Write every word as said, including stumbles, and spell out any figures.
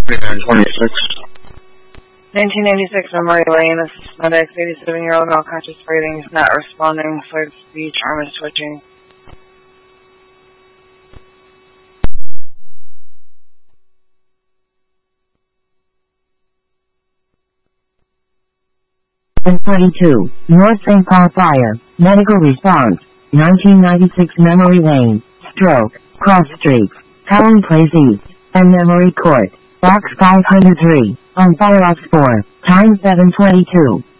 twenty-nine twenty-six. nineteen eighty-six Memory Lane. This is FedEx. eighty-seven-year-old no conscious breathing. Is not responding. Slurred speech. Arm is twitching. forty-two, North Saint Paul Fire, medical response, nineteen ninety-six Memory Lane, stroke, cross streets, Cowan Place East, and Memory Court, box five hundred three, on Fire Ops four, time seven twenty-two.